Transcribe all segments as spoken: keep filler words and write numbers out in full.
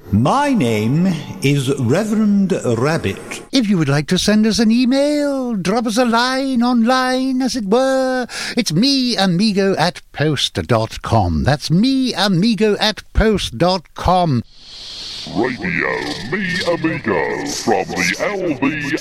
My name is Reverend Rabbit. If you would like to send us an email, drop us a line online, as it were, it's me amigo at post dot com. That's me amigo at post dot com. Radio Me Amigo from the L B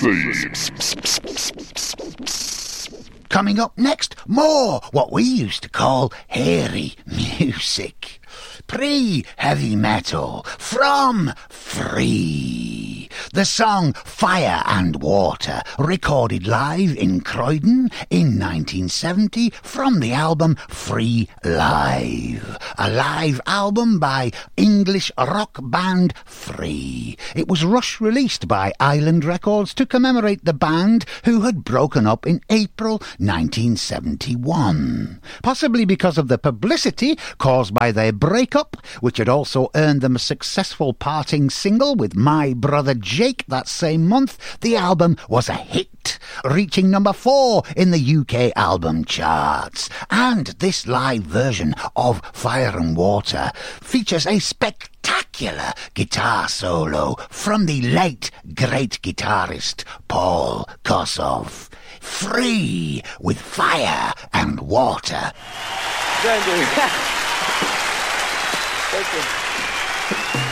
eighteen. Coming up next, more what we used to call hairy music. Pre-heavy metal from Free. The song Fire and Water, recorded live in Croydon in nineteen seventy from the album Free Live. A live album by English rock band Free. It was rush released by Island Records to commemorate the band who had broken up in April nineteen seventy-one. Possibly because of the publicity caused by their breakup, which had also earned them a successful parting single with My Brother Jake that same month, the album was a hit, reaching number four in the U K album charts. And this live version of Fire and Water features a spectacular guitar solo from the late great guitarist Paul Kossoff. Free with Fire and Water. Thank you. Thank you.